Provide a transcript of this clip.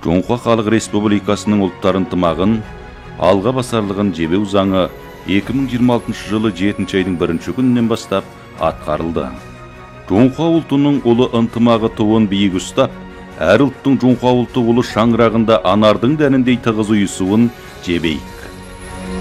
Жоңқа Халық Республикасының ұлттар ынтымағын алға басарлығын жебеу заңы 2026 жылы 7 айдың 1 күнінен бастап атқарылды. Жоңқа ұлтының ұлы ынтымағы туын биік ұстап, әр ұлттың жоңқа ұлты ұлы шаңырағында анардың дәніндей тығыз ұйысуын жебейік.